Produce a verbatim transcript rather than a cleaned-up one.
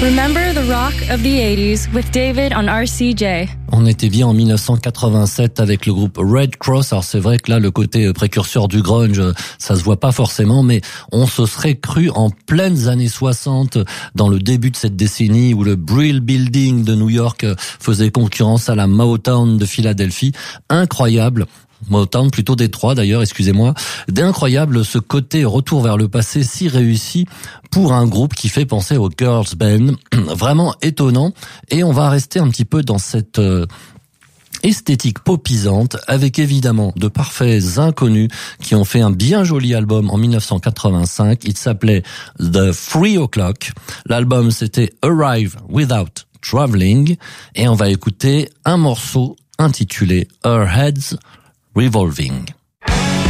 Remember the rock of the eighties with David on R C J. On était bien en dix-neuf cent quatre-vingt-sept avec le groupe Red Cross. Alors c'est vrai que là, le côté précurseur du grunge, ça se voit pas forcément, mais on se serait cru en pleines années soixante, dans le début de cette décennie où le Brill Building de New York faisait concurrence à la Motown de Philadelphie. Incroyable. Motown, plutôt Détroit d'ailleurs, excusez-moi. D'incroyable ce côté retour vers le passé si réussi pour un groupe qui fait penser au girls band. Vraiment étonnant. Et on va rester un petit peu dans cette euh, esthétique popisante avec évidemment de parfaits inconnus qui ont fait un bien joli album en dix-neuf cent quatre-vingt-cinq. Il s'appelait The Three O'Clock. L'album c'était Arrive Without Traveling. Et on va écouter un morceau intitulé Her Head's Revolving.